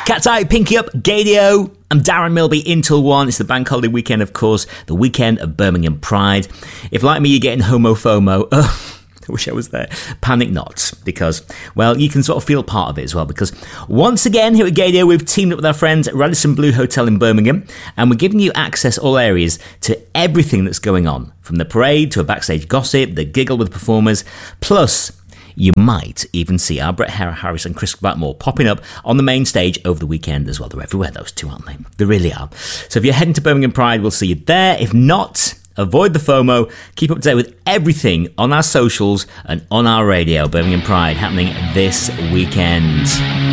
Cat's Eye, Pinky Up, Gadio. I'm Darren Milby in till 1. It's the bank holiday weekend, of course, the weekend of Birmingham Pride. If, like me, you're getting homo FOMO, I wish I was there. Panic not, because, well, you can sort of feel part of it as well, because once again, here at Gadio, we've teamed up with our friends at Radisson Blu Hotel in Birmingham, and we're giving you access all areas to everything that's going on, from the parade to a backstage gossip, the giggle with performers, plus you might even see our Brett Harris and Chris Blackmore popping up on the main stage over the weekend as well. They're everywhere, those two, aren't they? They really are. So if you're heading to Birmingham Pride, we'll see you there. If not, avoid the FOMO. Keep up to date with everything on our socials and on our radio. Birmingham Pride happening this weekend.